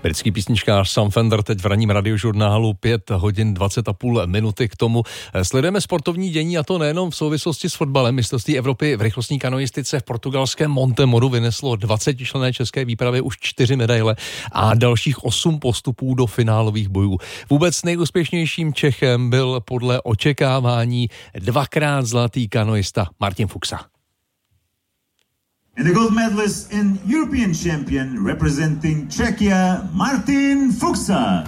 Britský písničkář Sam Fender teď v ranním radiožurnálu 5:20:30 k tomu. Sledujeme sportovní dění a to nejenom v souvislosti s fotbalem. Mistrovství Evropy v rychlostní kanoistice v portugalském Montemoru vyneslo 20členné české výpravy už 4 medaile a dalších 8 postupů do finálových bojů. Vůbec nejúspěšnějším Čechem byl podle očekávání 2x zlatý kanoista Martin Fuxa. And the gold medalist and European champion representing Czechia, Martin Fuxa.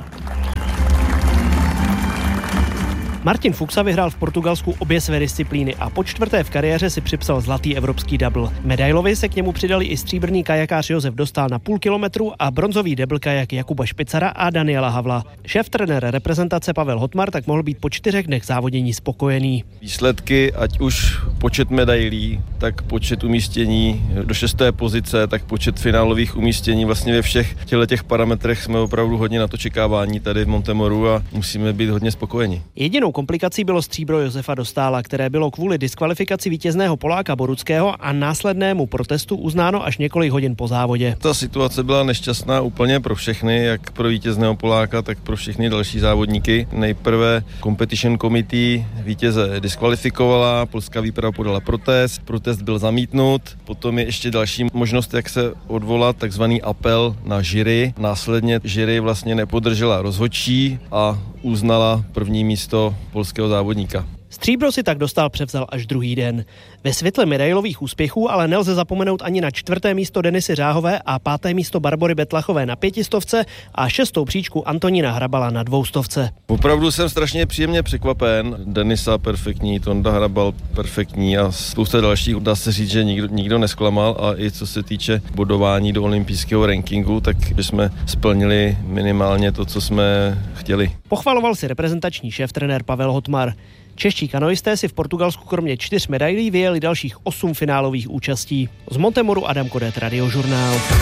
Martin Fuxa vyhrál v Portugalsku obě své disciplíny a po 4. v kariéře si připsal zlatý evropský double. Medailovi se k němu přidali i stříbrný kajakář Josef Dostál na půl kilometru a bronzový double kajak Jakuba Špicara a Daniela Havla. Šéftrenér reprezentace Pavel Hotmar tak mohl být po 4 dnech závodění spokojený. Výsledky, ať už počet medailí, tak počet umístění do 6. pozice, tak počet finálových umístění, vlastně ve všech těch parametrech jsme opravdu hodně na to čekávání tady v Montemoru a musíme být hodně spokojeni. Jedinou komplikací bylo stříbro Josefa Dostála, které bylo kvůli diskvalifikaci vítězného Poláka Boruckého a následnému protestu uznáno až několik hodin po závodě. Ta situace byla nešťastná úplně pro všechny, jak pro vítězného Poláka, tak pro všechny další závodníky. Nejprve Competition Committee vítěze diskvalifikovala, polská výprava podala protest byl zamítnut, potom je ještě další možnost, jak se odvolat, takzvaný apel na jury. Následně jury vlastně nepodržela rozhodčí a uznala první místo polského závodníka. Stříbro si tak Dostál převzal až druhý den. Ve světle medailových úspěchů ale nelze zapomenout ani na 4. místo Denisy Řáhové a 5. místo Barbory Betlachové na 500 a 6. příčku Antonína Hrabala na 200. Opravdu jsem strašně příjemně překvapen. Denisa perfektní, Tonda Hrabal perfektní a spousta dalších. Dá se říct, že nikdo nesklamal a i co se týče bodování do olympijského rankingu, tak jsme splnili minimálně to, co jsme chtěli. Pochvaloval si reprezentační šéftrenér Pavel Hotmar. Čeští kanoisté si v Portugalsku kromě 4 medailí vyjeli dalších 8 finálových účastí. Z Montemoru Adam Kodet, Radiožurnál.